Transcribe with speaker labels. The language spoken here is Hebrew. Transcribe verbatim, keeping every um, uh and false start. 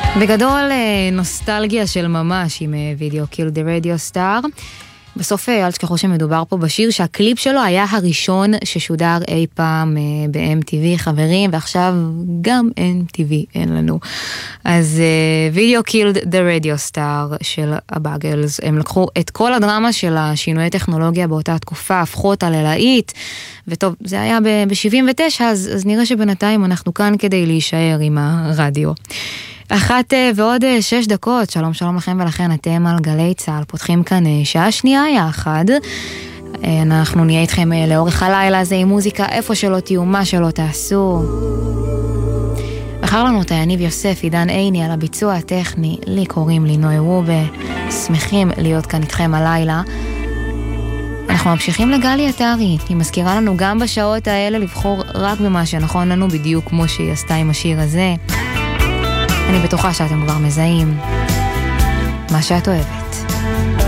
Speaker 1: בגדול נוסטלגיה של ממש עם וידאו קיל דה רדיו סטאר. בסוף אל תשכחו שמדובר פה בשיר שהקליפ שלו היה הראשון ששודר אי פעם ב-אם טי וי, חברים, ועכשיו גם אם טי וי אין לנו. אז וידאו קיל דה רדיו סטאר של הבאגלס, הם לקחו את כל הדרמה של השינויי טכנולוגיה באותה תקופה, הפכו אותה ללהיט, וטוב, זה היה ב-שבעים ותשע, אז, אז נראה שבינתיים אנחנו כאן כדי להישאר עם הרדיו. אחת ועוד שש דקות, שלום שלום לכם ולכן, אתם על גלי צהל, פותחים כאן שעה שנייה יחד, אנחנו נהיה איתכם לאורך הלילה הזה עם מוזיקה, איפה שלא תהיו, מה שלא תעשו. בחר לנו את יניב יוסף, עידן עיני על הביצוע הטכני, לי קוראים לי נוי רובה, שמחים להיות כאן איתכם הלילה. אנחנו ממשיכים לגלי עטרי, היא מזכירה לנו גם בשעות האלה לבחור רק במה שנכון לנו, בדיוק כמו שהיא עשתה עם השיר הזה. אני בטוחה שאתם כבר מזהים מה שאת אוהבת.